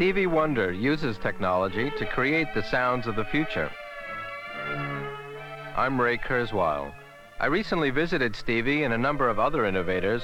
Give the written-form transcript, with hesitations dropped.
Stevie Wonder uses technology to create the sounds of the future. I'm Ray Kurzweil. I recently visited Stevie and a number of other innovators